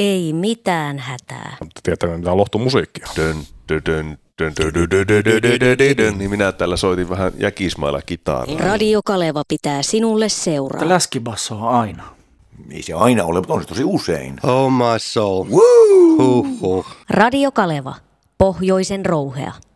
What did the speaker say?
Ei mitään hätää. Mutta tietää mitä lohtomusiikkia. Niin minä täällä soitin vähän jäkismailla kitaraa. Radio Kaleva pitää sinulle seuraa. Läskibasso on aina. Ei se aina ole, mutta on se tosi usein. Oh my soul. Woo! Huh. Radio Kaleva, pohjoisen rouhea.